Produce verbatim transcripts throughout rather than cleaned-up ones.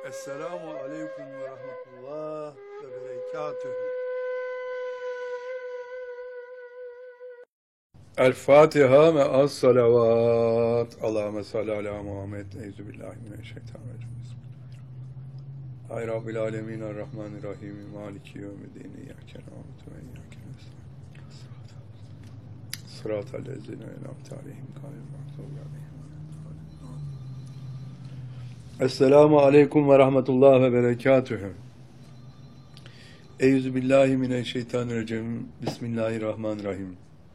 Esselamu aleyküm ve rahmetullah ve berekatühü. El Fatiha ve as salavat. Allahümme salli ala Muhammed. Euzubillahimineşşeytanirracim. Hay Rabbil alemin er-Rahmanirrahim. Maliki yevmiddin. İyyâke na'budu ve iyyâke nestaîn. Sıratal lezîne en'amte aleyhim gâyril mağdûbi aleyhim. Esselamu aleyküm ve rahmetullah ve berekatühü. Euzubillahimineşşeytanirracim. Bismillahirrahmanirrahim.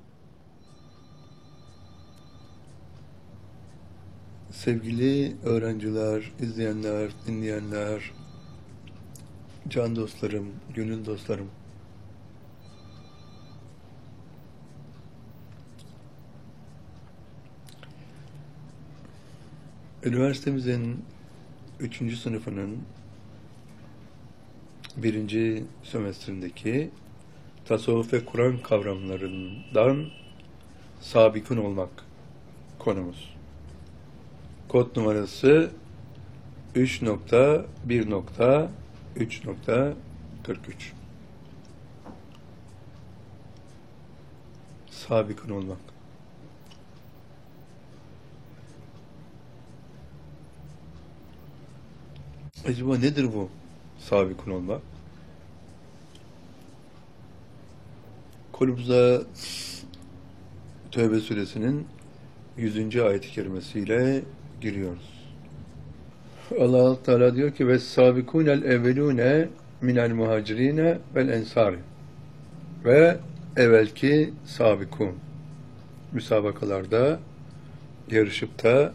Sevgili öğrenciler, izleyenler, dinleyenler, can dostlarım, gönül dostlarım. Üniversitemizin üçüncü sınıfının birinci sömestrindeki tasavvuf ve Kur'an kavramlarından sabikun olmak konumuz. Kod numarası üç nokta bir nokta üç nokta kırk üç. Sabikun olmak. Acaba nedir bu sabikun olmak? Konumuza Tevbe suresinin yüzüncü ayet-i kerimesiyle giriyoruz. Allah Teala diyor ki ve sabikunel evvelune minel muhacirine vel ensari ve evvelki sabikun müsabakalarda yarışıp da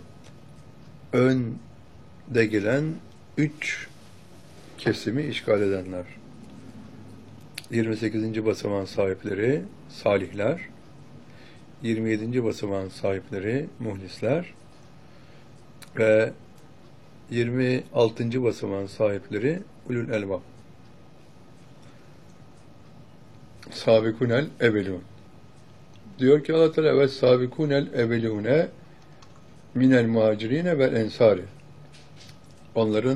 önde gelen üç kesimi işgal edenler. yirmi sekizinci basamağın sahipleri salihler, yirmi yedinci basamağın sahipleri muhlisler ve yirmi altıncı basamağın sahipleri ulul elbab. Sabikunel evelun. Diyor ki Allah Teala ve sabikunel evelune minel muhacirine vel ensari. Onların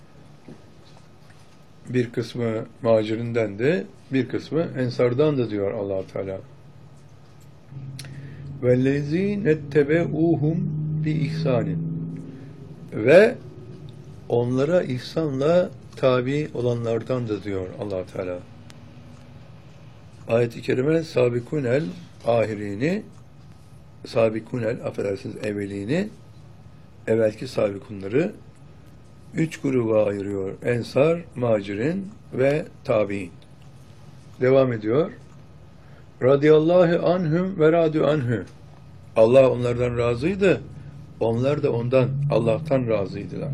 bir kısmı muhacirinden de bir kısmı ensardan da diyor Allah Teala. Vellezîne tebeuhum bi ihsanin. Ve onlara ihsanla tabi olanlardan da diyor Allah Teala. Ayet-i kerime sabikunel ahirini, sabikunel affedersiniz evvelini, evvelki sabikunları üç gruba ayırıyor. Ensar, muhacirin ve tabi'in. Devam ediyor. Radiyallahu anhum ve radu anhu. Allah onlardan razıydı. Onlar da ondan, Allah'tan razıydılar.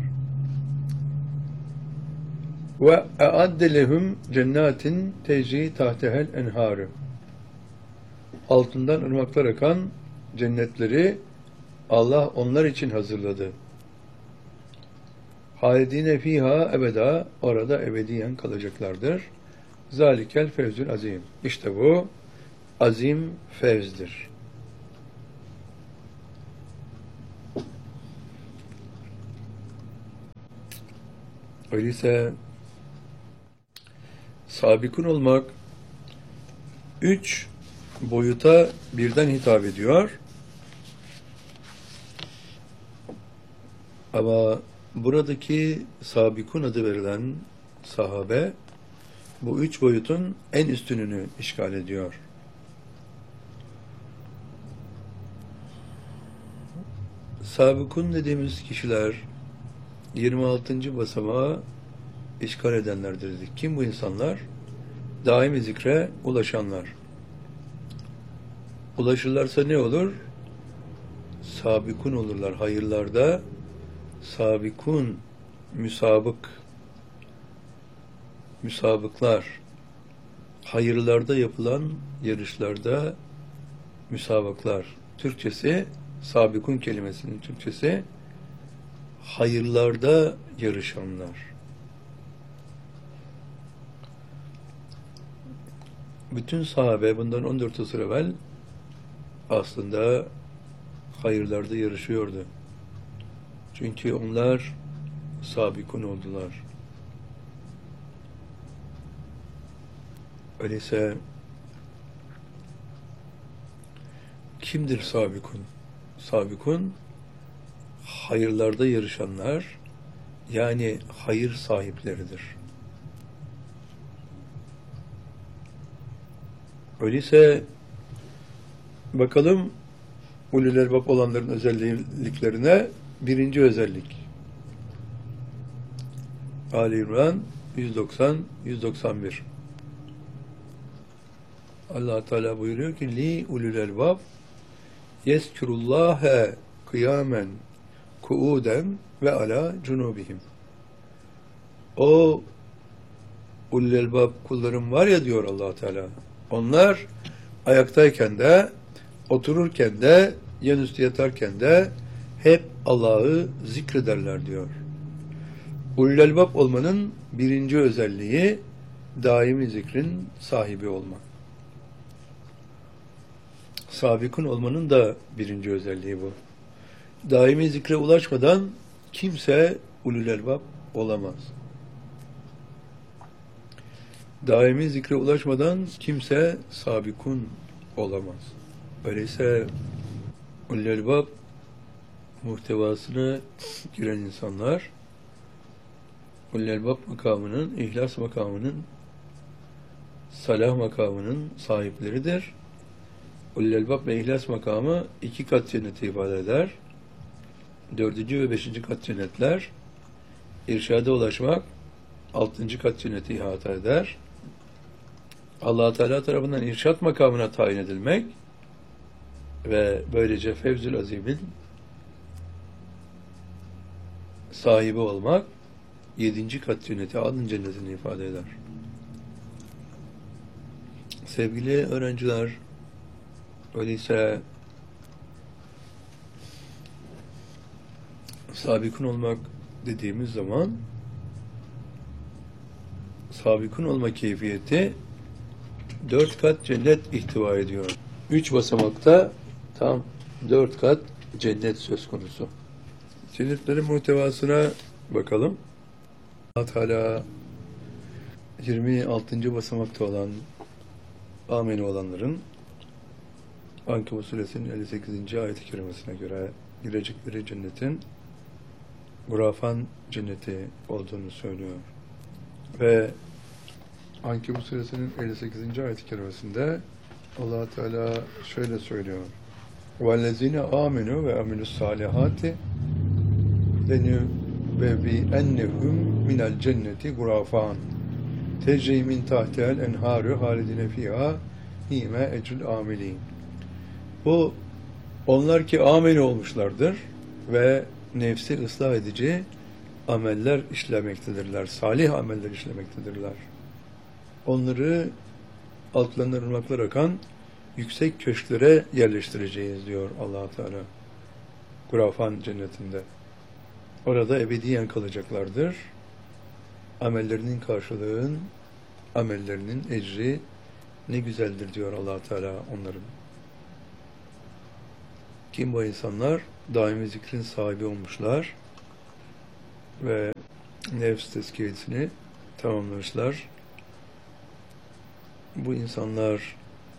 Ve e'adde lehum cennetin tecri tahtehel enharı. Altından ırmaklar akan cennetleri Allah onlar için hazırladı. Halidine fiha ebeda, orada ebediyen kalacaklardır. Zalikel fevzül azim. İşte bu azim fevzdir. Öyleyse sabikun olmak üç boyuta birden hitap ediyor. Ama buradaki sabikun adı verilen sahabe bu üç boyutun en üstününü işgal ediyor. Sabikun dediğimiz kişiler yirmi altıncı basamağı işgal edenlerdir dedik. Kim bu insanlar? Daimi zikre ulaşanlar. Ulaşırlarsa ne olur? Sabikun olurlar. Hayırlarda sabikun, müsabık, müsabıklar, hayırlarda yapılan yarışlarda müsabıklar. Türkçesi, sabikun kelimesinin Türkçesi, hayırlarda yarışanlar. Bütün sahabe bundan on dört asır evvel aslında hayırlarda yarışıyordu. Çünkü onlar sabikun oldular. Öyleyse kimdir sabikun? Sabikun, hayırlarda yarışanlar, yani hayır sahipleridir. Öyleyse bakalım ulul elbab olanların özelliklerine. Birinci özellik. Ali İmran yüz doksan yüz doksan bir. Allah Teala buyuruyor ki: "Li ulul elbab yezkurullâhe kıyamen kuuden ve ala cunubihim." O ulul elbab kullarım var ya, diyor Allah Teala. Onlar ayaktayken de, otururken de, yanüstü yatarken de hep Allah'ı zikrederler, diyor. Ulul elbab olmanın birinci özelliği daimi zikrin sahibi olmak. Sabikun olmanın da birinci özelliği bu. Daimi zikre ulaşmadan kimse ulul elbab olamaz. Daimi zikre ulaşmadan kimse sabikun olamaz. Öyleyse ulul elbab muhtevasına giren insanlar ulul elbab makamının, ihlas makamının, salah makamının sahipleridir. Ulul elbab ve ihlas makamı iki kat cenneti ifade eder. Dördüncü ve beşinci kat cennetler, irşada ulaşmak altıncı kat cenneti ihata eder. Allah Teala tarafından irşat makamına tayin edilmek ve böylece Fevzül Azim'in sahibi olmak yedinci kat cenneti, adın cennetini ifade eder. Sevgili öğrenciler, öyleyse sabikun olmak dediğimiz zaman sabikun olma keyfiyeti dört kat cennet ihtiva ediyor. Üç basamakta tam dört kat cennet söz konusu. Cennetlerin muhtevasına bakalım. Allah Teala yirmi altıncı basamakta olan ameni olanların Ankebut suresinin elli sekizinci ayet-i kerimesine göre girecekleri cennetin Gurafan cenneti olduğunu söylüyor. Ve Ankebut suresinin elli sekizinci ayet-i kerimesinde Allah Teala şöyle söylüyor: "Vellezine amenu ve amilus salihati lenu ve bi ennehum minel cenneti gurafan tecri min tahtihal enharu halidine fiha nime ecrül amilin." Bu, onlar ki ameli olmuşlardır ve nefsi ıslah edici ameller işlemektedirler, salih ameller işlemektedirler. Onları altlarından ırmaklar akan yüksek köşklere yerleştireceğiz, diyor Allah Teala Gurafan cennetinde. Orada ebediyen kalacaklardır. Amellerinin karşılığın, amellerinin ecri ne güzeldir, diyor Allah Teala onların. Kim bu insanlar? Daimi zikrin sahibi olmuşlar ve nefs tezkiyesini tamamlamışlar. Bu insanlar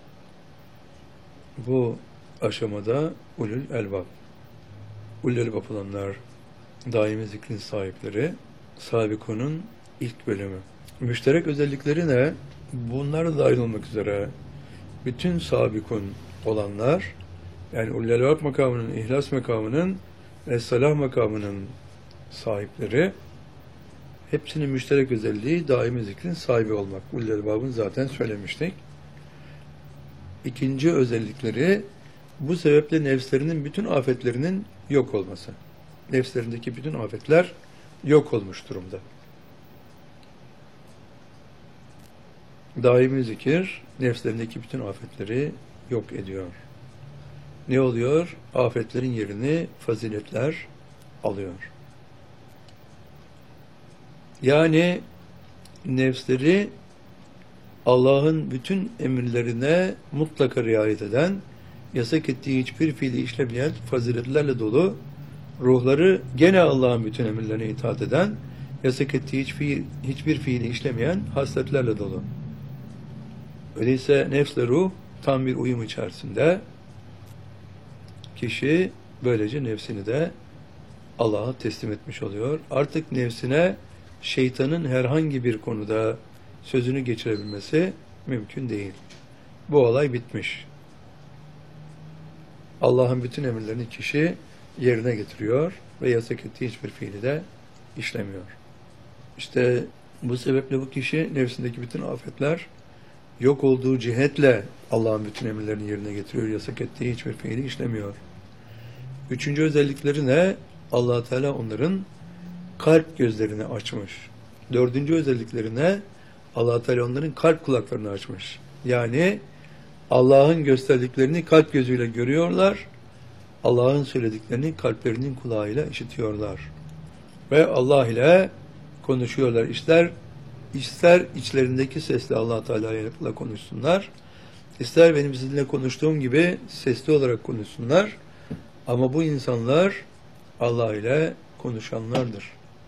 bu aşamada ulul elbab. Ulul elbab olanlar daimi zikrin sahipleri, sabikunun ilk bölümü. Müşterek özellikleri ne? Bunlar da dahil olmak üzere bütün sabikun olanlar, yani ulul elbab makamının, ihlas makamının ve salah makamının sahipleri, hepsinin müşterek özelliği daimi zikrin sahibi olmak. Ulul elbabın zaten söylemiştik. İkinci özellikleri, bu sebeple nefslerinin bütün afetlerinin yok olması. Nefslerindeki bütün afetler yok olmuş durumda. Daimi zikir nefslerindeki bütün afetleri yok ediyor. Ne oluyor? Afetlerin yerini faziletler alıyor. Yani nefsleri Allah'ın bütün emirlerine mutlaka riayet eden, yasak ettiği hiçbir fiili işlemeyen faziletlerle dolu ruhları gene Allah'ın bütün emirlerine itaat eden, yasak ettiği hiç fiil, hiçbir fiili işlemeyen hasletlerle dolu. Öyleyse nefsle ruh tam bir uyum içerisinde, kişi böylece nefsini de Allah'a teslim etmiş oluyor. Artık nefsine şeytanın herhangi bir konuda sözünü geçirebilmesi mümkün değil. Bu olay bitmiş. Allah'ın bütün emirlerini kişi yerine getiriyor ve yasak ettiği hiçbir fiili de işlemiyor. İşte bu sebeple bu kişi nefsindeki bütün afetler yok olduğu cihetle Allah'ın bütün emirlerini yerine getiriyor. Yasak ettiği hiçbir fiili işlemiyor. Üçüncü özellikleri ne? Allah Teala onların kalp gözlerini açmış. Dördüncü özellikleri ne? Allah Teala onların kalp kulaklarını açmış. Yani Allah'ın gösterdiklerini kalp gözüyle görüyorlar. Allah'ın söylediklerini kalplerinin kulağıyla işitiyorlar. Ve Allah ile konuşuyorlar. İster, ister içlerindeki sesle Allah Teala'yla konuşsunlar, ister benim sizinle konuştuğum gibi sesli olarak konuşsunlar. Ama bu insanlar Allah ile konuşanlardır.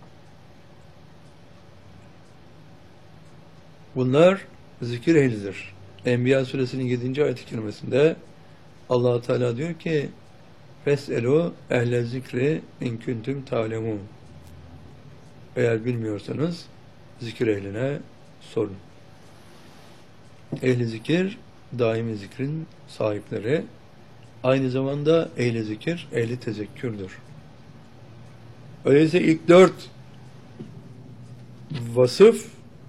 Bunlar zikir ehlidir. Enbiya suresinin yedinci ayet-i kerimesinde Allah Teala diyor ki: "Fes'elu ehle zikri in kuntum ta'lemun." Eğer bilmiyorsanız zikir ehline sorun. Ehli zikir daimi zikrin sahipleri, aynı zamanda ehli zikir ehli tezekkürdür. Öyleyse ilk dört vasıf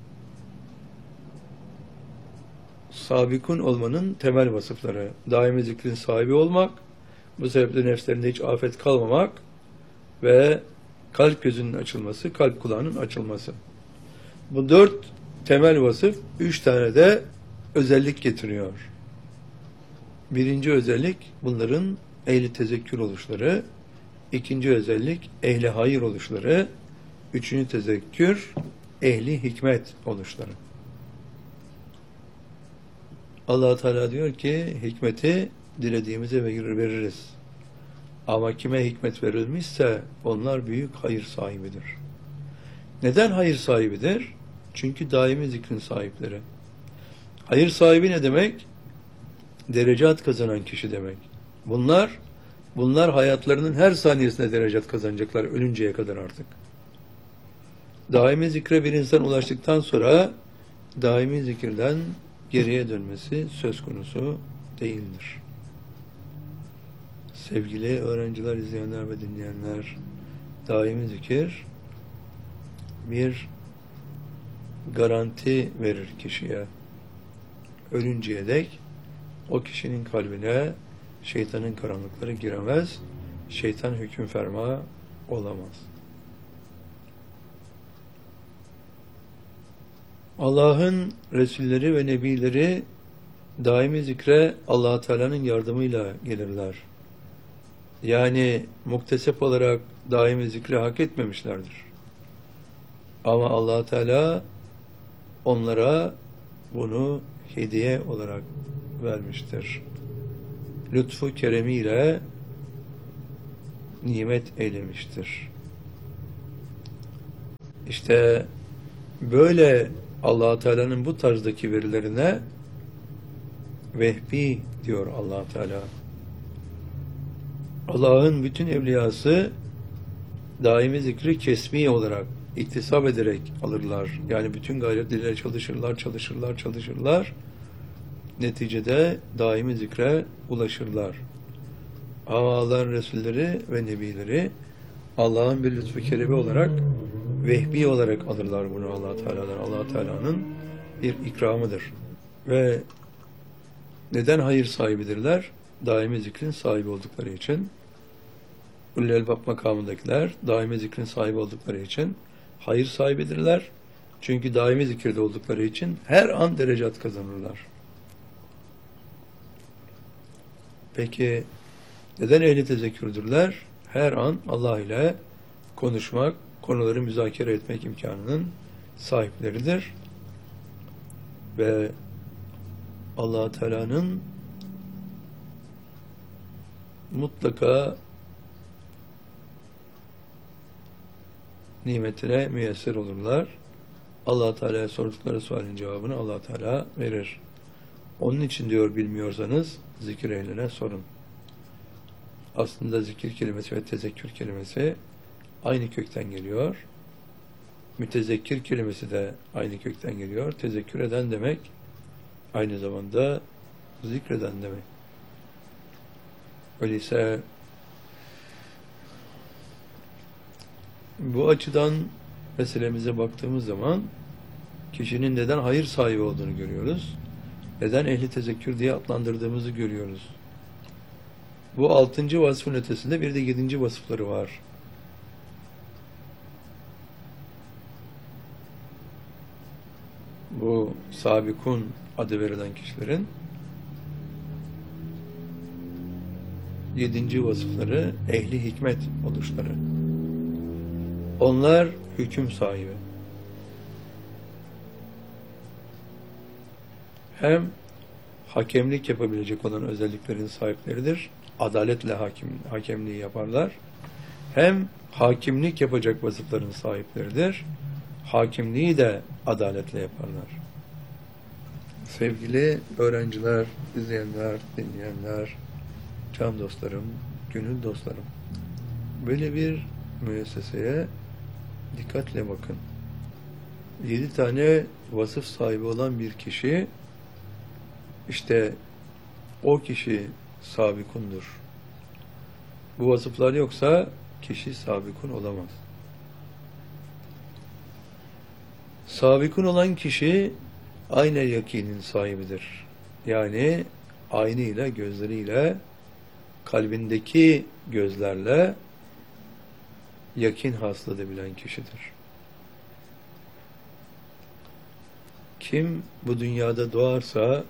sabikun olmanın temel vasıfları. Daimi zikrin sahibi olmak, bu sebeple nefslerinde hiç afet kalmamak ve kalp gözünün açılması, kalp kulağının açılması. Bu dört temel vasıf, üç tane de özellik getiriyor. Birinci özellik bunların ehli tezekkür oluşları, ikinci özellik ehli hayır oluşları, üçüncü tezekkür ehli hikmet oluşları. Allah Teala diyor ki hikmeti dilediğimize veririz. Ama kime hikmet verilmişse onlar büyük hayır sahibidir. Neden hayır sahibidir? Çünkü daimi zikrin sahipleri. Hayır sahibi ne demek? Derecat kazanan kişi demek. Bunlar, bunlar hayatlarının her saniyesinde derecat kazanacaklar ölünceye kadar artık. Daimi zikre bir insan ulaştıktan sonra daimi zikirden geriye dönmesi söz konusu değildir. Sevgili öğrenciler, izleyenler ve dinleyenler, daimi zikir bir garanti verir kişiye. Ölünceye dek o kişinin kalbine şeytanın karanlıkları giremez, şeytan hüküm ferma olamaz. Allah'ın Resulleri ve Nebileri daimi zikre Allah Teala'nın yardımıyla gelirler. Yani muktesep olarak daimi zikri hak etmemişlerdir. Ama Allah Teala onlara bunu hediye olarak vermiştir. Lütfu keremiyle nimet eylemiştir. İşte böyle Allah Teala'nın bu tarzdaki verilerine vehbi diyor Allah Teala. Allah'ın bütün evliyası daimi zikri kesmi olarak iktisap ederek alırlar. Yani bütün gayretleriyle çalışırlar, çalışırlar, çalışırlar. Neticede daimi zikre ulaşırlar. Ama Allah'ın Resulleri ve Nebileri Allah'ın bir lütfu keremi olarak vehbi olarak alırlar bunu Allah Teala'dan. Allah Teala'nın bir ikramıdır. Ve neden hayır sahibidirler? Daimi zikrin sahibi oldukları için. Ulul Elbab makamındakiler daimi zikrin sahibi oldukları için hayır sahibidirler. Çünkü daimi zikirde oldukları için her an derecat kazanırlar. Peki neden ehli tezekkürdürler? Her an Allah ile konuşmak, konuları müzakere etmek imkanının sahipleridir. Ve Allah Teala'nın mutlaka nimetine müyesser olurlar. Allah Teala'ya sordukları sualin cevabını Allah Teala verir. Onun için diyor, bilmiyorsanız zikir ehline sorun. Aslında zikir kelimesi ve tezekkür kelimesi aynı kökten geliyor. Mütezekkir kelimesi de aynı kökten geliyor. Tezekkür eden demek aynı zamanda zikreden demek. Öyleyse bu açıdan meselemize baktığımız zaman kişinin neden hayır sahibi olduğunu görüyoruz. Neden ehli tezekkür diye adlandırdığımızı görüyoruz. Bu altıncı vasfın ötesinde bir de yedinci vasıfları var. Bu sabikun adı verilen kişilerin yedinci vasıfları ehli hikmet oluşları. Onlar hüküm sahibi. Hem hakemlik yapabilecek olan özelliklerin sahipleridir. Adaletle hakim, hakemliği yaparlar. Hem hakimlik yapacak vasıfların sahipleridir. Hakimliği de adaletle yaparlar. Sevgili öğrenciler, izleyenler, dinleyenler, can dostlarım, gönül dostlarım, böyle bir müesseseye dikkatle bakın. Yedi tane vasıf sahibi olan bir kişi, işte o kişi sabikundur. Bu vasıflar yoksa kişi sabikun olamaz. Sabikun olan kişi aynı yakinin sahibidir. Yani aynıyla, gözleriyle, kalbindeki gözlerle yakin hasıl edebilen kişidir. Kim bu dünyada doğarsa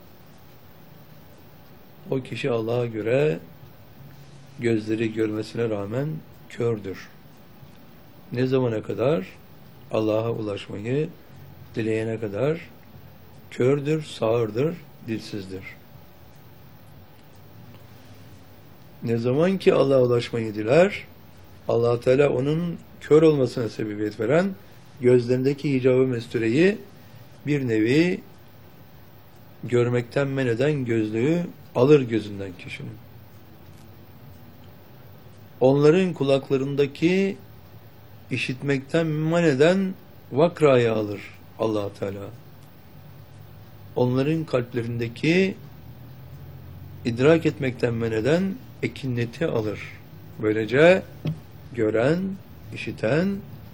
o kişi Allah'a göre gözleri görmesine rağmen kördür. Ne zamana kadar? Allah'a ulaşmayı dileyene kadar kördür, sağırdır, dilsizdir. Ne zaman ki Allah'a ulaşmayı diler, Allah Teala onun kör olmasına sebebiyet veren gözlerindeki hicab-ı mestureyi bir nevi görmekten men eden gözlüğü alır gözünden kişinin. Onların kulaklarındaki işitmekten men eden vakrayı alır Allah Teala. Onların kalplerindeki idrak etmekten men eden ekinneti alır. Böylece gören, işiten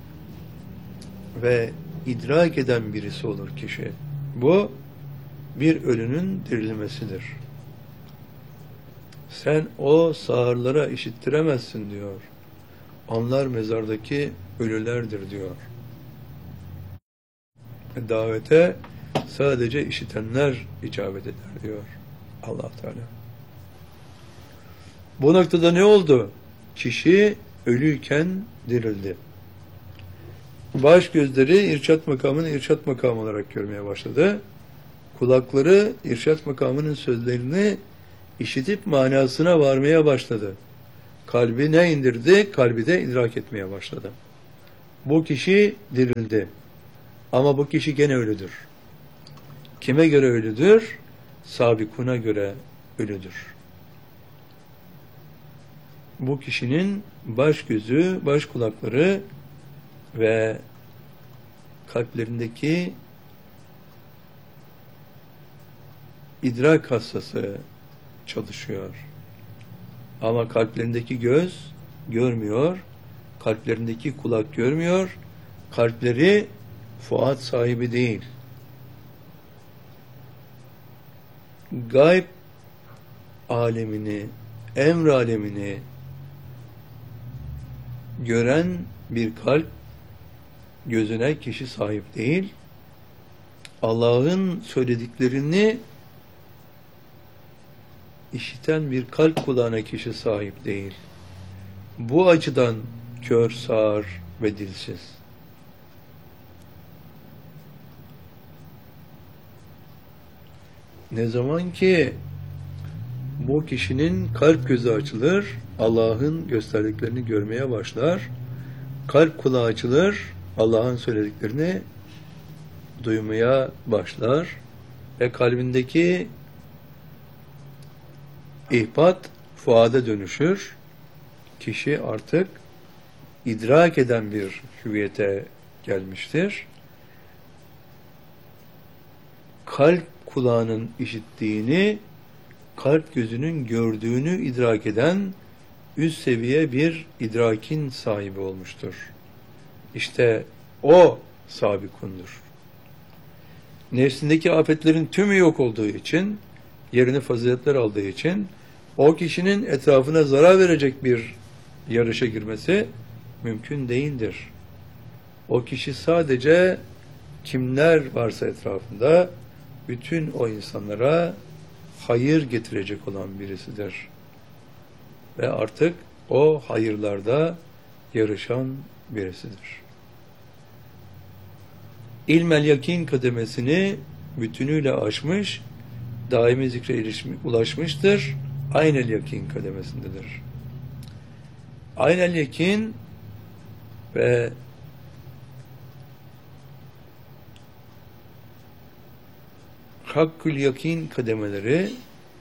ve idrak eden birisi olur kişi. Bu bir ölünün dirilmesidir. Sen o sağırlara işittiremezsin diyor. Onlar mezardaki ölülerdir diyor. Davete sadece işitenler icabet eder diyor Allah Teala. Bu noktada ne oldu? Kişi ölüyken dirildi. Baş gözleri irşat makamını irşat makamı olarak görmeye başladı. Kulakları irşat makamının sözlerini işitip manasına varmaya başladı. Kalbi ne indirdi? Kalbi de idrak etmeye başladı. Bu kişi dirildi. Ama bu kişi gene ölüdür. Kime göre ölüdür? Sabikuna göre ölüdür. Bu kişinin baş gözü, baş kulakları ve kalplerindeki idrak hassası çalışıyor. Ama kalplerindeki göz görmüyor, kalplerindeki kulak görmüyor, kalpleri fuat sahibi değil. Gayb alemini, emr alemini gören bir kalp gözüne kişi sahip değil, Allah'ın söylediklerini işiten bir kalp kulağına kişi sahip değil. Bu açıdan kör, sağır ve dilsiz. Ne zaman ki bu kişinin kalp gözü açılır, Allah'ın gösterdiklerini görmeye başlar, kalp kulağı açılır, Allah'ın söylediklerini duymaya başlar ve kalbindeki ihbat fuada dönüşür. Kişi artık idrak eden bir hüviyete gelmiştir. Kalp kulağının işittiğini, kalp gözünün gördüğünü idrak eden üst seviye bir idrakin sahibi olmuştur. İşte o sabikundur. Nefsindeki afetlerin tümü yok olduğu için, yerini faziletler aldığı için, o kişinin etrafına zarar verecek bir yarışa girmesi mümkün değildir. O kişi sadece kimler varsa etrafında, bütün o insanlara hayır getirecek olan birisidir. Ve artık o hayırlarda yarışan birisidir. İlmel yakin kademesini bütünüyle aşmış, daimi zikre erişmiş, ulaşmıştır. Aynel yakin kademesindedir. Aynel yakin ve hakkül yakin kademeleri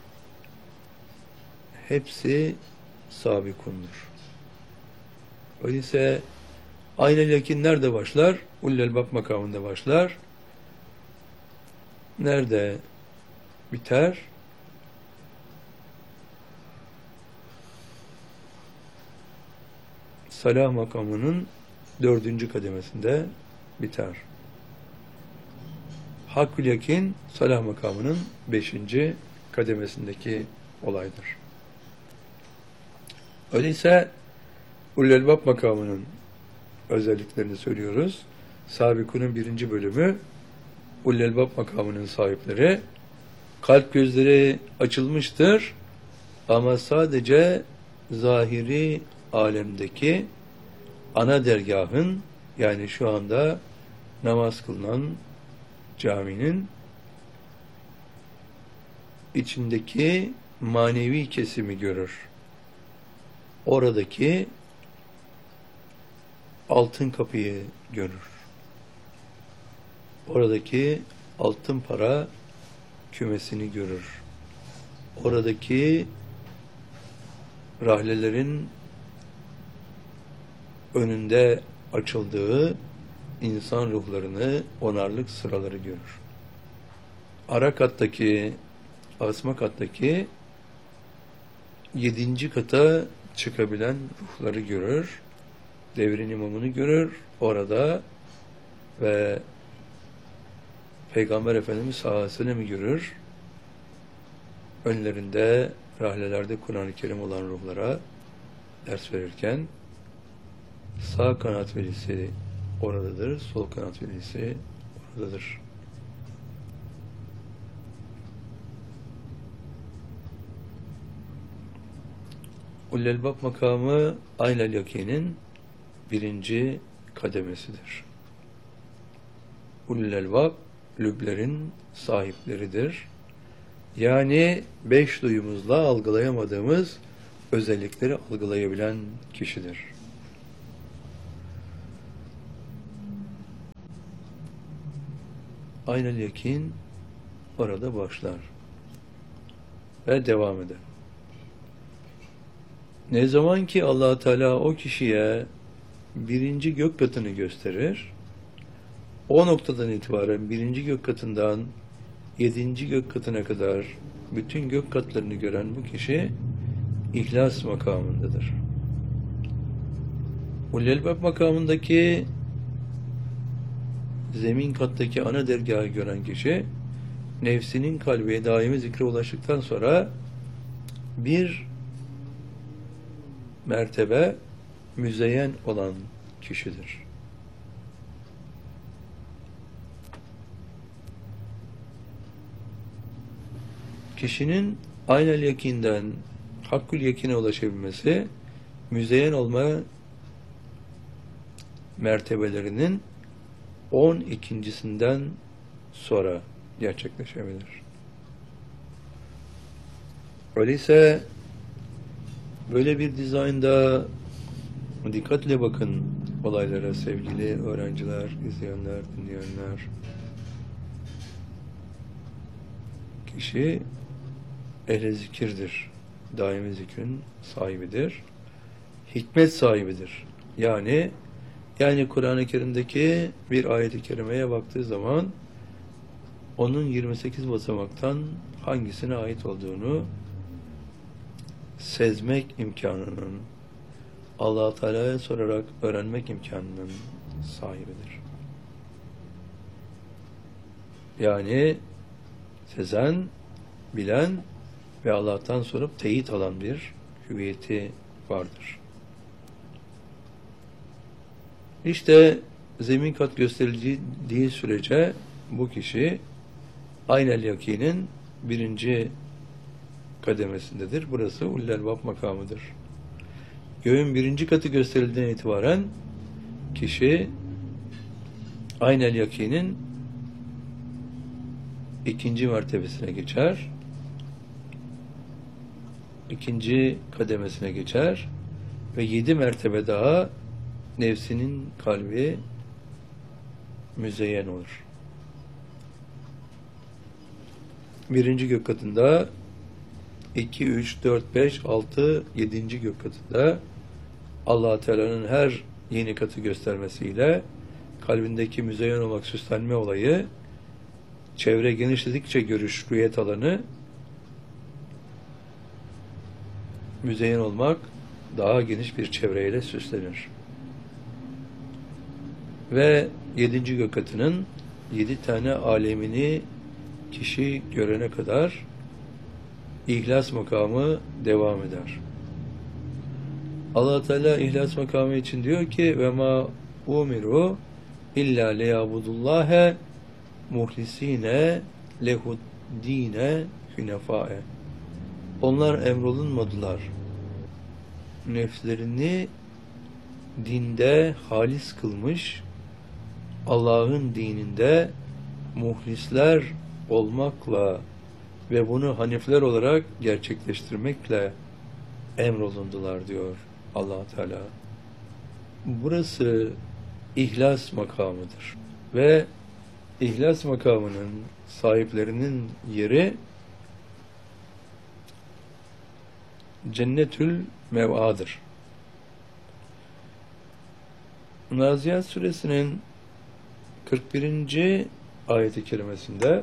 hepsi sabikundur. Öyleyse aynel yakin nerede başlar? Ullel bak makamında başlar. Nerede biter? Salah makamının dördüncü kademesinde biter. Hakkül yakin salah makamının beşinci kademesindeki olaydır. Öyleyse Ullel-Bab makamının özelliklerini söylüyoruz. Sabikunun birinci bölümü Ullel-Bab makamının sahipleri kalp gözleri açılmıştır ama sadece zahiri alemdeki ana dergahın, yani şu anda namaz kılınan caminin içindeki manevi kesimi görür. Oradaki altın kapıyı görür. Oradaki altın para kümesini görür. Oradaki rahlelerin önünde açıldığı insan ruhlarını, onarlık sıraları görür. Ara kattaki, asma kattaki yedinci kata çıkabilen ruhları görür. Devrin imamını görür orada ve Peygamber Efendimiz sallallahu aleyhi ve sellem'i görür. Önlerinde, rahlelerde Kur'an-ı Kerim olan ruhlara ders verirken sağ kanat velisi oradadır, sol kanat velisi oradadır. Ullel-Bab makamı Aynel Yakin'in birinci kademesidir. Ullel-Bab lüblerin sahipleridir. Yani beş duyumuzla algılayamadığımız özellikleri algılayabilen kişidir. Aynel yakin orada başlar ve devam eder. Ne zaman ki Allah Teala o kişiye birinci gök katını gösterir, o noktadan itibaren birinci gök katından yedinci gök katına kadar bütün gök katlarını gören bu kişi ihlas makamındadır. Ullel-Bab makamındaki zemin kattaki ana dergahı gören kişi nefsinin kalbi daimi zikre ulaştıktan sonra bir mertebe müzeyyen olan kişidir. Kişinin aynel yakinden hakkül yakine ulaşabilmesi müzeyyen olma mertebelerinin on ikincisinden sonra gerçekleşebilir. Öyleyse böyle bir dizaynda dikkatle bakın olaylara sevgili öğrenciler, izleyenler, dinleyenler. Kişi ehl-i zikirdir. Daimi zikrin sahibidir. Hikmet sahibidir. Yani yani Kur'an-ı Kerim'deki bir ayet-i kerimeye baktığı zaman onun yirmi sekiz basamaktan hangisine ait olduğunu sezmek imkanının, Allah-u Teala'ya sorarak öğrenmek imkanının sahibidir. Yani sezen, bilen ve Allah'tan sorup teyit alan bir hüviyeti vardır. İşte zemin kat gösterildiği sürece bu kişi aynel yakinin birinci kademesindedir. Burası ulul elbab makamıdır. Göğün birinci katı gösterildiğinden itibaren kişi aynel yakinin ikinci mertebesine geçer. İkinci kademesine geçer ve yedi mertebe daha nefsinin kalbi müzeyyen olur. Birinci gök katında iki, üç, dört, beş, altı, yedinci gök katında Allah-u Teala'nın her yeni katı göstermesiyle kalbindeki müzeyyen olmak, süslenme olayı, çevre genişledikçe görüş, rüyet alanı, müzeyyen olmak daha geniş bir çevreyle süslenir. Ve yedinci gök katının yedi tane alemini kişi görene kadar ihlas makamı devam eder. Allah Teala ihlas makamı için diyor ki ve ma umiru illa liyabudullaha muhlisine lehuddine hunefae. Onlar emrolunmadılar. Nefslerini dinde halis kılmış, Allah'ın dininde muhlisler olmakla ve bunu hanifler olarak gerçekleştirmekle emrolundular diyor Allah Teala. Burası ihlas makamıdır ve ihlas makamının sahiplerinin yeri cennetül mev'adır. Naziyat suresinin kırk birinci ayet-i kerimesinde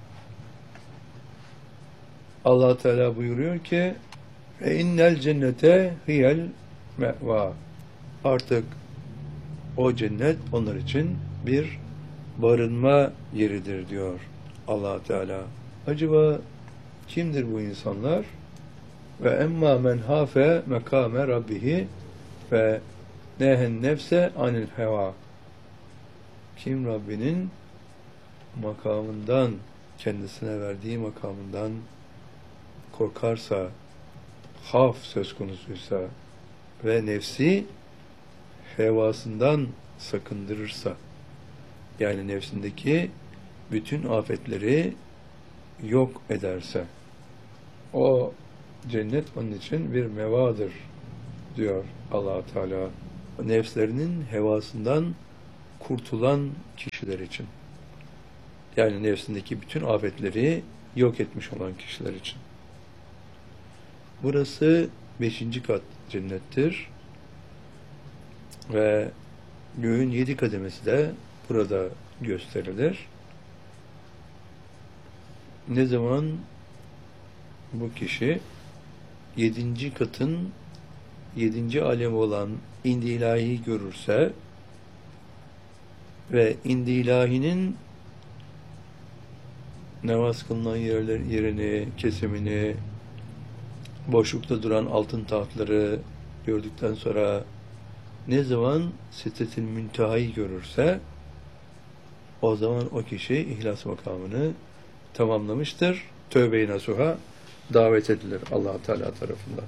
Allah Teala buyuruyor ki ve innel cennete hiyel me'va. Artık o cennet onlar için bir barınma yeridir diyor Allah Teala. Acaba kimdir bu insanlar? Ve emma men hafe mekame rabbihi ve nehen nefse anil heva. Kim Rabbinin makamından, kendisine verdiği makamından korkarsa, haf söz konusuysa ve nefsi hevasından sakındırırsa, yani nefsindeki bütün afetleri yok ederse, o cennet onun için bir mevadır diyor Allah Teala. Nefslerinin hevasından kurtulan kişiler için. Yani nefsindeki bütün afetleri yok etmiş olan kişiler için. Burası beşinci kat cennettir. Ve göğün yedi kademesi de burada gösterilir. Ne zaman bu kişi yedinci katın yedinci alemi olan indi ilahiyi görürse ve indi ilahinin namaz kılınan yerler, yerini, kesimini, boşlukta duran altın tahtları gördükten sonra ne zaman Sidretil Münteha'yı görürse o zaman o kişi ihlas makamını tamamlamıştır. Tövbe-i nasuha davet edilir Allah Teala tarafından.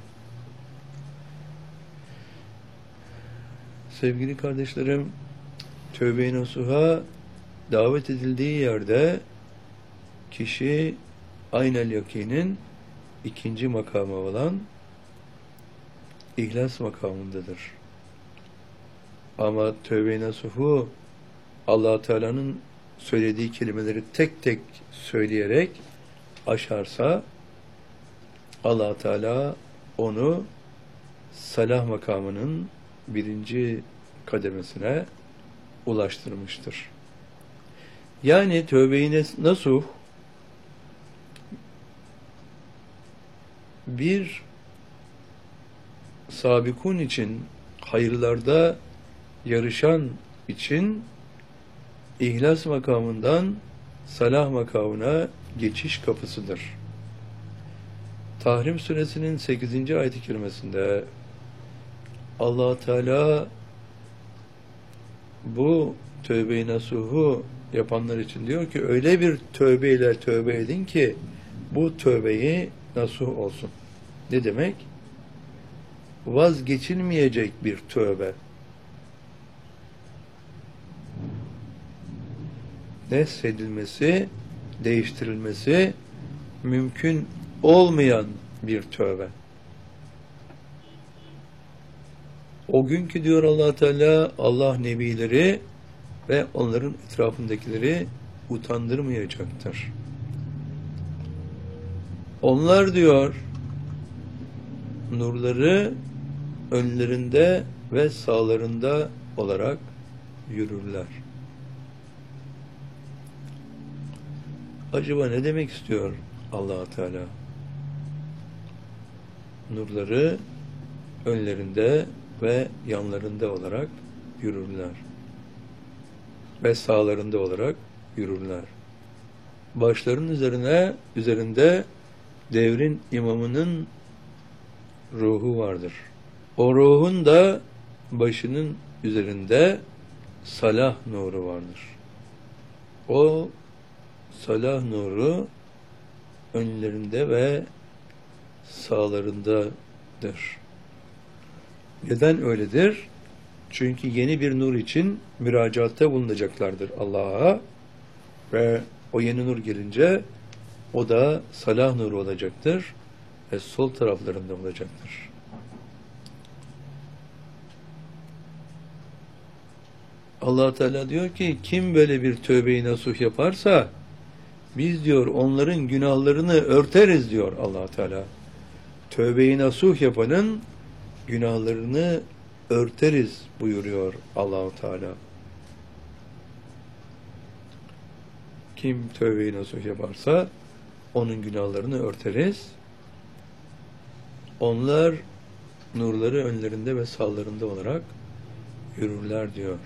Sevgili kardeşlerim, tövbe-i nasuha davet edildiği yerde kişi aynel yakinin ikinci makamı olan ihlas makamındadır. Ama tövbe-i nasuhu Allah Teala'nın söylediği kelimeleri tek tek söyleyerek aşarsa Allah Teala onu salah makamının birinci kademesine ulaştırmıştır. Yani tövbe-i nasuh bir sabikun için, hayırlarda yarışan için ihlas makamından salah makamına geçiş kapısıdır. Tahrim suresinin sekizinci ayet-i kerimesinde Allah Teala bu tövbe-i nasuhu yapanlar için diyor ki öyle bir tövbeyle tövbe edin ki bu tövbeyi nasuh olsun. Ne demek? Vazgeçilmeyecek bir tövbe. Nesledilmesi, değiştirilmesi mümkün olmayan bir tövbe. O günkü diyor Allah Teala, Allah nebileri ve onların etrafındakileri utandırmayacaktır. Onlar diyor nurları önlerinde ve sağlarında olarak yürürler. Acaba ne demek istiyor Allah Teala? Nurları önlerinde ve yanlarında olarak yürürler. Ve sağlarında olarak yürürler. Başlarının üzerine üzerinde devrin imamının ruhu vardır. O ruhun da başının üzerinde salah nuru vardır. O salah nuru önlerinde ve sağlarındadır. Neden öyledir? Çünkü yeni bir nur için müracaatta bulunacaklardır Allah'a ve o yeni nur gelince o da salah nuru olacaktır ve sol taraflarında olacaktır. Allah Teala diyor ki kim böyle bir tövbe-i nasuh yaparsa biz diyor onların günahlarını örteriz diyor Allah Teala. Tövbe-i nasuh yapanın günahlarını örteriz buyuruyor Allah Teala. Kim tövbe-i nasuh yaparsa onun günahlarını örteriz. Onlar nurları önlerinde ve sağlarında olarak yürürler diyor.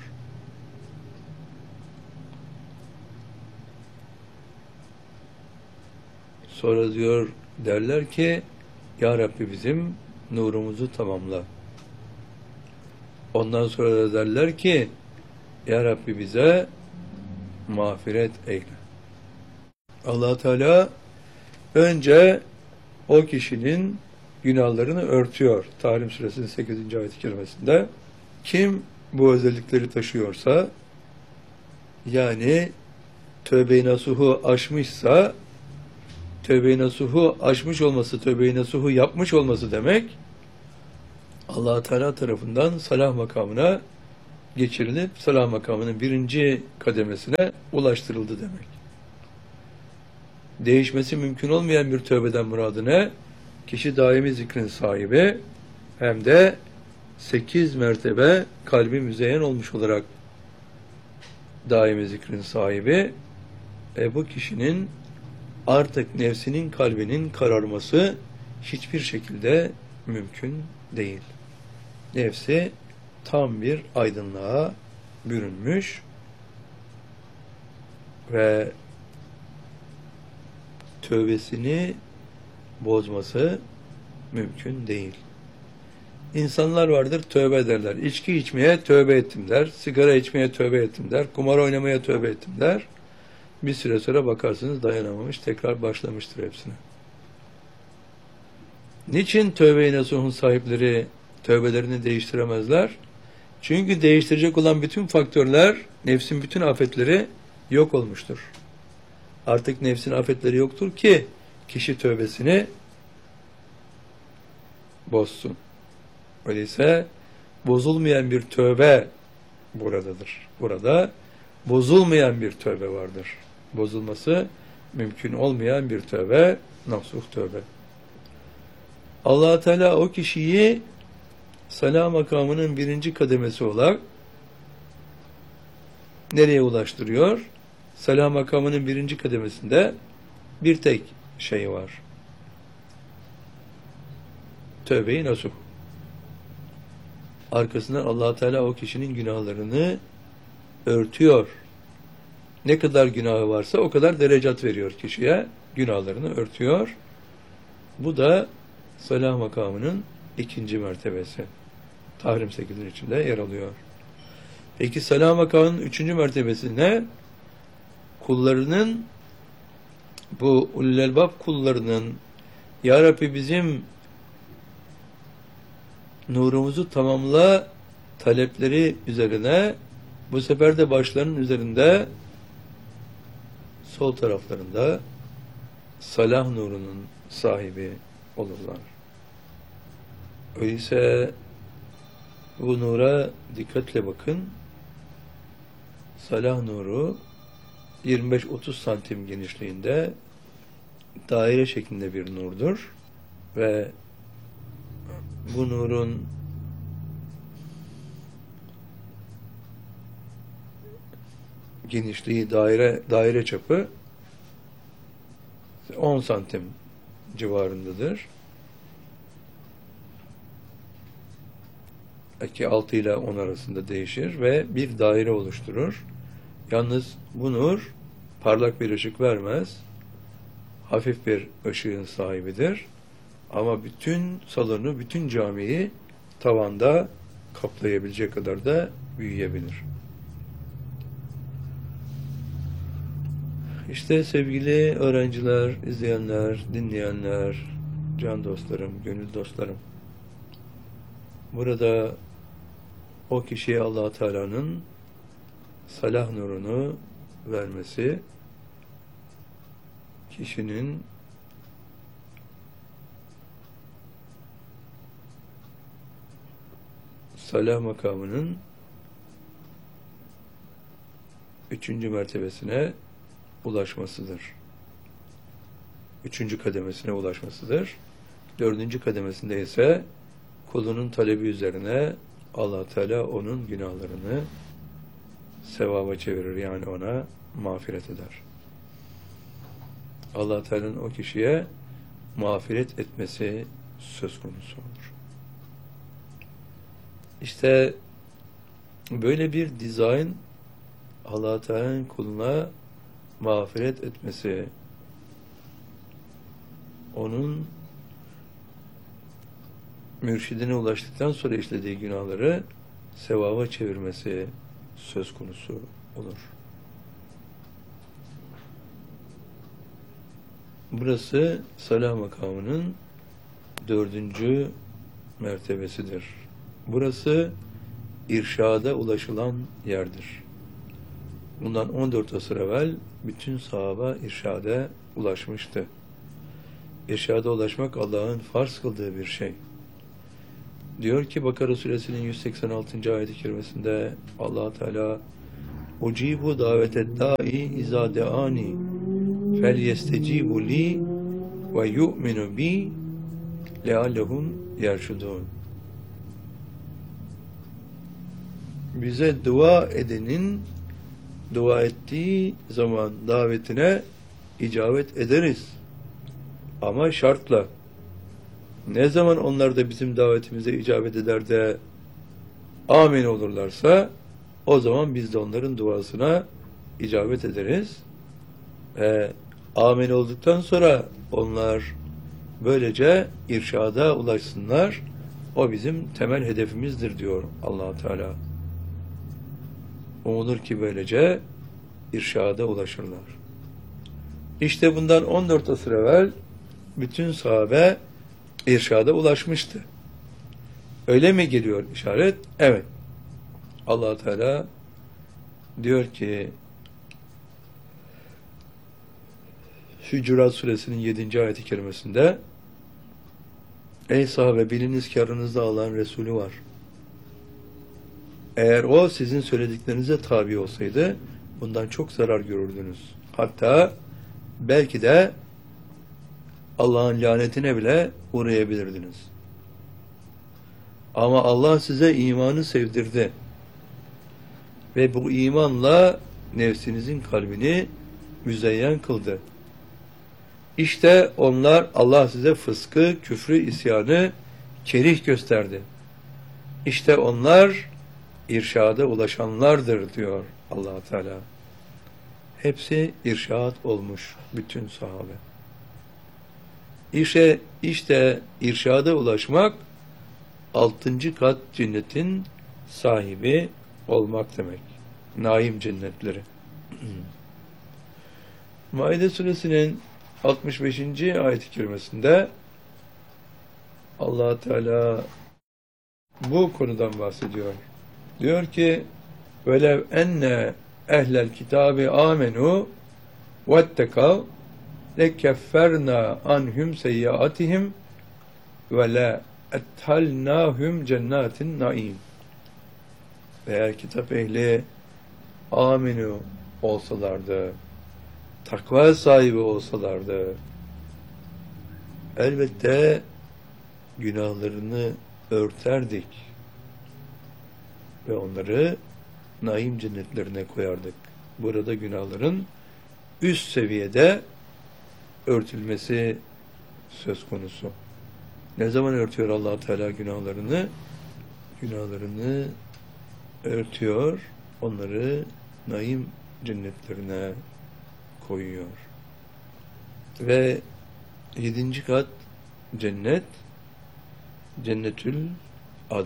Sonra diyor derler ki Ya Rabbi bizim nurumuzu tamamla. Ondan sonra da derler ki Ya Rabbi bize mağfiret eyle. Allah Teala önce o kişinin günahlarını örtüyor. Tahrim suresinin sekizinci ayet-i kerimesinde. Kim bu özellikleri taşıyorsa yani tövbe-i nasuhu aşmışsa tövbe-i nasuhu aşmış olması, tövbe-i nasuhu yapmış olması demek Allah Teala tarafından salah makamına geçirilip salah makamının birinci kademesine ulaştırıldı demek. Değişmesi mümkün olmayan bir tövbeden muradı ne? Kişi daimi zikrin sahibi hem de sekiz mertebe kalbi müzeyyen olmuş olarak daimi zikrin sahibi e bu kişinin artık nefsinin kalbinin kararması hiçbir şekilde mümkün değil. Nefsi tam bir aydınlığa bürünmüş ve tövbesini bozması mümkün değil. İnsanlar vardır tövbe ederler. İçki içmeye tövbe ettim der. Sigara içmeye tövbe ettim der. Kumar oynamaya tövbe ettim der. Bir süre sonra bakarsınız dayanamamış, tekrar başlamıştır hepsine. Niçin tövbe-i nasuhun sahipleri tövbelerini değiştiremezler? Çünkü değiştirecek olan bütün faktörler, nefsin bütün afetleri yok olmuştur. Artık nefsin afetleri yoktur ki kişi tövbesini bozsun. Öyleyse bozulmayan bir tövbe buradadır. Burada bozulmayan bir tövbe vardır. Bozulması mümkün olmayan bir tövbe, nasuh tövbe. Allah Teala o kişiyi salah makamının birinci kademesi olarak nereye ulaştırıyor? Salah makamının birinci kademesinde bir tek şey var. Tövbe-i nasuh. Arkasından Allah Teala o kişinin günahlarını örtüyor. Ne kadar günahı varsa o kadar derecat veriyor kişiye. Günahlarını örtüyor. Bu da salah makamının ikinci mertebesi. Tahrim sekizin içinde yer alıyor. Peki salah makamının üçüncü mertebesi ne? Kullarının, bu ulul elbab kullarının, Ya Rabbi bizim nurumuzu tamamla talepleri üzerine, bu sefer de başlarının üzerinde sol taraflarında salah nurunun sahibi olurlar. Öyleyse bu nura dikkatle bakın. Salah nuru yirmi beş otuz santim genişliğinde daire şeklinde bir nurdur ve bu nurun genişliği daire daire çapı on santim civarındadır. Belki altı ile on arasında değişir ve bir daire oluşturur. Yalnız bu nur parlak bir ışık vermez. Hafif bir ışığın sahibidir. Ama bütün salonu, bütün camiyi tavanda kaplayabilecek kadar da büyüyebilir. İşte sevgili öğrenciler, izleyenler, dinleyenler, can dostlarım, gönül dostlarım. Burada o kişiye Allah Teala'nın salah nurunu vermesi, kişinin salah makamının üçüncü mertebesine ulaşmasıdır. Üçüncü kademesine ulaşmasıdır. Dördüncü kademesinde ise kulunun talebi üzerine Allah Teala onun günahlarını sevaba çevirir. Yani ona mağfiret eder. Allah Teala'nın o kişiye mağfiret etmesi söz konusu olur. İşte böyle bir dizayn Allah Teala'nın kuluna mağfiret etmesi, onun mürşidine ulaştıktan sonra işlediği günahları sevaba çevirmesi söz konusu olur. Burası salah makamının dördüncü mertebesidir. Burası irşada ulaşılan yerdir. Bundan on dört asır evvel bütün sahaba irşada ulaşmıştı. İrşada ulaşmak Allah'ın farz kıldığı bir şey. Diyor ki Bakara suresinin yüz seksen altıncı ayet-i kerimesinde Allah Teala "Ucibu daveted da'i iza de'ani fel yestecibu li ve yu'minu bi leallehum yerşudun." Bize dua edenin dua ettiği zaman davetine icabet ederiz. Ama şartla. Ne zaman onlar da bizim davetimize icabet eder de amin olurlarsa o zaman biz de onların duasına icabet ederiz. Ve amin olduktan sonra onlar böylece irşada ulaşsınlar. O bizim temel hedefimizdir diyor Allah Teala. Umulur ki böylece irşada ulaşırlar. İşte bundan on dört asır evvel bütün sahabe irşada ulaşmıştı. Öyle mi geliyor işaret? Evet. Allah Teala diyor ki Hücurat suresinin yedinci ayet-i kerimesinde "Ey sahabe, biliniz ki aranızda Allah'ın Resulü var. Eğer o sizin söylediklerinize tabi olsaydı bundan çok zarar görürdünüz. Hatta belki de Allah'ın lanetine bile uğrayabilirdiniz. Ama Allah size imanı sevdirdi. Ve bu imanla nefsinizin kalbini müzeyyen kıldı. İşte onlar Allah size fıskı, küfrü, isyanı kerih gösterdi. İşte onlar irşada ulaşanlardır diyor Allah Teala. Hepsi irşad olmuş bütün sahabe. İşte, işte irşada ulaşmak altıncı kat cennetin sahibi olmak demek. Naim cennetleri. Maide suresinin altmış beşinci ayet-i kerimesinde Allah Teala bu konudan bahsediyor. Diyor ki: "Velev enne ehlel kitabi amenu vettekav lekefferna anhum seyyiatihim ve la ethalnahum cennetin naim." Eğer kitap ehli aminu olsalardı, takva sahibi olsalardı, elbette günahlarını örterdik ve onları naim cennetlerine koyardık. Burada günahların üst seviyede örtülmesi söz konusu. Ne zaman örtüyor Allah Teala günahlarını? Günahlarını örtüyor, onları naim cennetlerine koyuyor. Ve yedinci kat cennet, cennetül adn.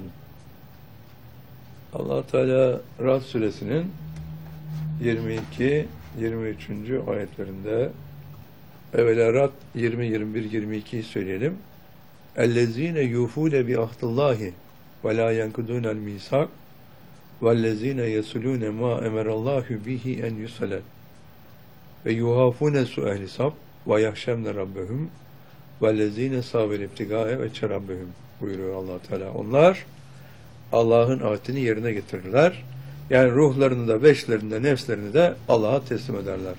Allah Teala Ra'd suresinin yirmi iki yirmi üçüncü ayetlerinde, evvela Ra'd yirmi yirmi bir yirmi ikiyi söyleyelim. اَلَّذ۪ينَ يُوفُونَ بِعَهْدِ وَلَا يَنْكُدُونَ الْمِيثَاقَ وَالَّذ۪ينَ يَصِلُونَ مَا اَمَرَ اللّٰهُ بِهِ اَنْ يُصَلَ وَيُوَافُونَ سُوءَ الْحِسَابِ وَيَخْشَوْنَ رَبَّهُمْ وَالَّذ۪ينَ صَابِرُوا ابْتِغَاءَ وَجْهِ رَبِّهِمْ buyuruyor Allah Teala. Onlar Allah'ın ahdini yerine getirirler. Yani ruhlarını da, beşlerini de, nefslerini de Allah'a teslim ederler.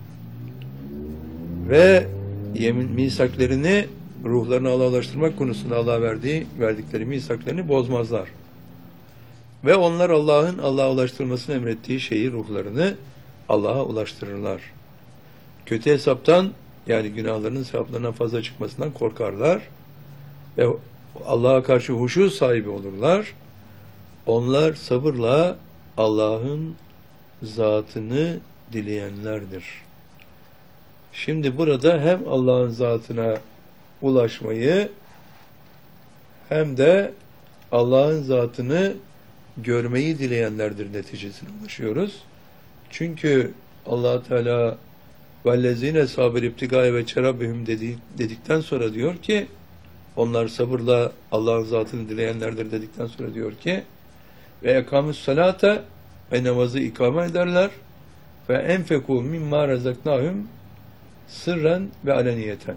Ve yemin misaklerini, ruhlarını Allah'a ulaştırmak konusunda Allah'a verdiği, verdikleri misaklerini bozmazlar. Ve onlar Allah'ın Allah'a ulaştırmasını emrettiği şeyi, ruhlarını Allah'a ulaştırırlar. Kötü hesaptan, yani günahlarının sevaplarından fazla çıkmasından korkarlar. Ve Allah'a karşı huşu sahibi olurlar. Onlar sabırla Allah'ın zatını dileyenlerdir. Şimdi burada hem Allah'ın zatına ulaşmayı hem de Allah'ın zatını görmeyi dileyenlerdir neticesine ulaşıyoruz. Çünkü Allah Teala vellezine sabir ibtigâe ve çerabbihim dedikten sonra diyor ki, onlar sabırla Allah'ın zatını dileyenlerdir dedikten sonra diyor ki, ve ekamüs salate, ve namazı ikame ederler ve enfekû mimmâ rezaknâhum sırren ve aleniyeten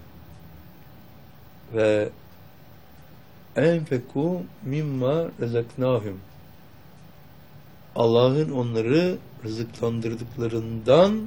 ve enfekû mimmâ rezaknâhum, Allah'ın onları rızıklandırdıklarından